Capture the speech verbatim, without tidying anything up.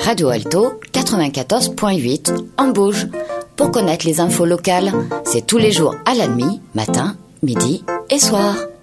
Radio Alto quatre-vingt-quatorze point huit en Bauge. Pour connaître les infos locales, c'est tous les jours à la nuit, matin, midi et soir.